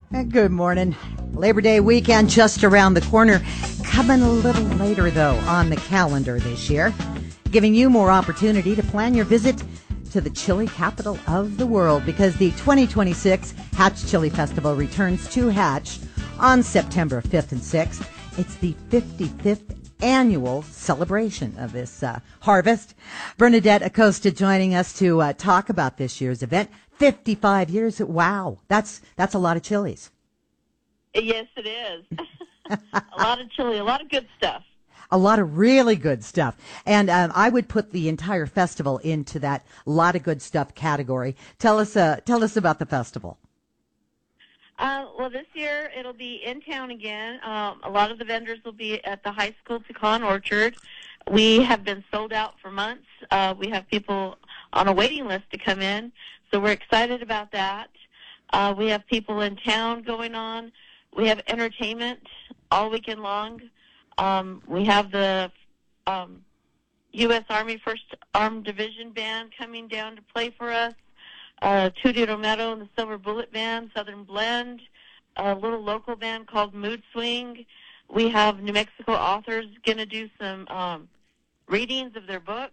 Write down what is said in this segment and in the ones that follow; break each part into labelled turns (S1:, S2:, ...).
S1: Good morning. Labor Day weekend just around the corner. Coming a little later, though, on the calendar this year, giving you more opportunity to plan your visit to the chili capital of the world, because the 2026 Hatch Chili Festival returns to Hatch on September 5th and 6th. It's the 55th annual celebration of this harvest. Bernadette Acosta joining us to talk about this year's event. 55 years. Wow. That's a lot of chilies.
S2: Yes, it is. A lot of chili, a lot of good stuff.
S1: A lot of really good stuff. And I would put the entire festival into that lot of good stuff category. Tell us about the festival.
S2: Well, this year it'll be in town again. A lot of the vendors will be at the high school pecan orchard. We have been sold out for months. We have people on a waiting list to come in, so we're excited about that. We have people in town going on. We have entertainment all weekend long. We have the U.S. Army 1st Armed Division Band coming down to play for us. Tutti Romero and the Silver Bullet Band, Southern Blend, a little local band called Mood Swing. We have New Mexico authors going to do some readings of their books.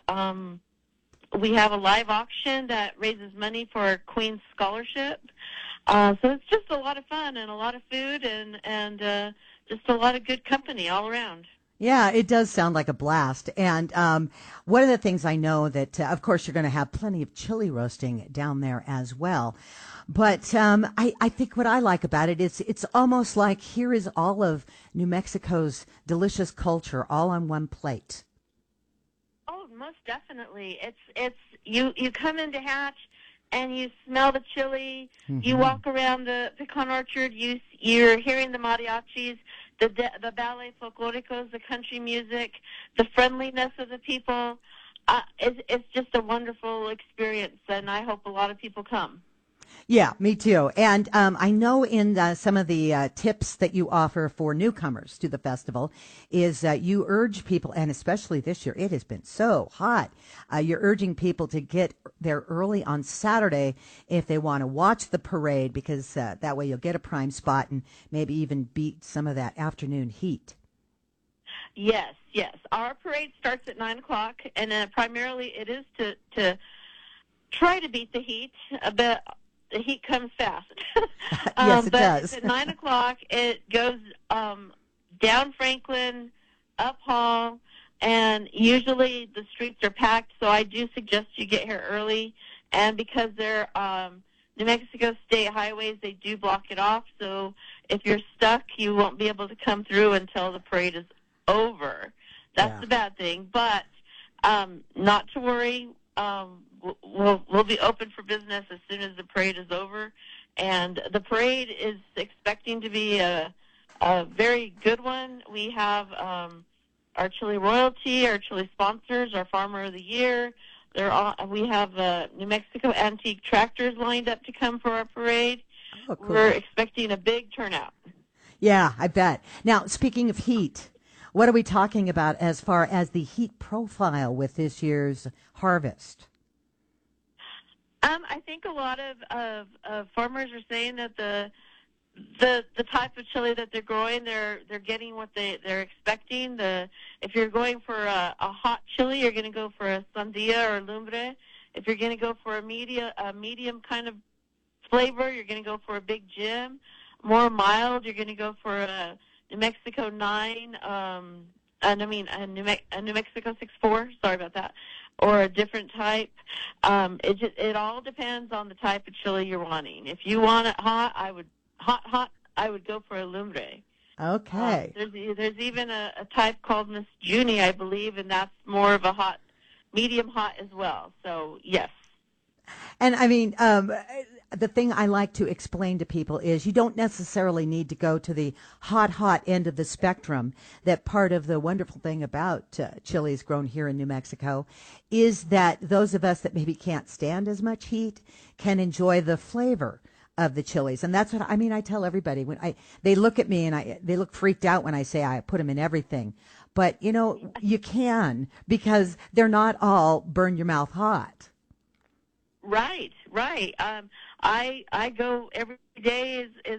S2: We have a live auction that raises money for our Queen's Scholarship. So it's just a lot of fun and a lot of food and just a lot of good company all around.
S1: Yeah, it does sound like a blast. And one of the things I know that, of course, you're going to have plenty of chili roasting down there as well. But I think what I like about it is it's almost like here is all of New Mexico's delicious culture all on one plate.
S2: Oh, most definitely. It's you come into Hatch and you smell the chili. Mm-hmm. You walk around the pecan orchard. You're hearing the mariachis, the ballet folklóricos, the country music, the friendliness of the people. It's just a wonderful experience, and I hope a lot of people come.
S1: Yeah, me too. And I know in some of the tips that you offer for newcomers to the festival is you urge people, and especially this year, it has been so hot. You're urging people to get there early on Saturday if they want to watch the parade, because that way you'll get a prime spot and maybe even beat some of that afternoon heat.
S2: Yes. Our parade starts at 9 o'clock, and primarily it is to try to beat the heat, but the heat comes fast.
S1: Yes, it
S2: but
S1: does.
S2: At 9 o'clock, it goes down Franklin, up Hall, and usually the streets are packed, so I do suggest you get here early. And because they're New Mexico state highways, they do block it off, so if you're stuck, you won't be able to come through until the parade is over. That's the bad thing, but not to worry. We'll be open for business as soon as the parade is over, and the parade is expecting to be a very good one. We have our chili royalty, our chili sponsors, our farmer of the year. We have New Mexico antique tractors lined up to come for our parade.
S1: Oh, cool.
S2: We're expecting a big turnout.
S1: Yeah, I bet. Now, speaking of heat, what are we talking about as far as the heat profile with this year's harvest?
S2: I think a lot of farmers are saying that the type of chili that they're growing, they're getting what they're expecting. If you're going for a hot chili, you're going to go for a sandia or lumbre. If you're going to go for a medium kind of flavor, you're going to go for a big Jim. More mild, you're going to go for a New Mexico 9. A New Mexico 6-4. Sorry about that. Or a different type. It all depends on the type of chili you're wanting. If you want it hot, I would go for a lumbre.
S1: Okay.
S2: There's even a type called Miss Junie, I believe, and that's more of a medium hot as well. So yes.
S1: And I mean, the thing I like to explain to people is you don't necessarily need to go to the hot end of the spectrum. That part of the wonderful thing about chilies grown here in New Mexico is that those of us that maybe can't stand as much heat can enjoy the flavor of the chilies. And that's what I tell everybody when they look at me and they look freaked out when I say I put them in everything. But, you can, because they're not all burn your mouth hot.
S2: Right. I go every day is